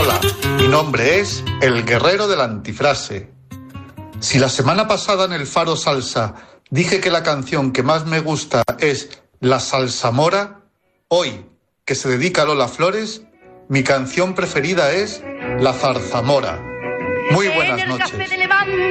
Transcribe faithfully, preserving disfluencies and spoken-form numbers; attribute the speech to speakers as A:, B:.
A: Hola, mi nombre es El Guerrero de la Antifrase. Si la semana pasada en el Faro Salsa dije que la canción que más me gusta es La Salsamora, hoy, que se dedica a Lola Flores, mi canción preferida es La Zarzamora. Muy buenas noches.